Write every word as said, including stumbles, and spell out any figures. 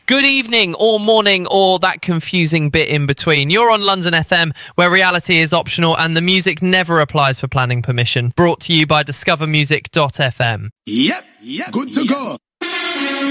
Good evening or morning or that confusing bit in between. You're on London F M, where reality is optional and the music never applies for planning permission. Brought to you by discover music dot f m. Yep, yep, good to go.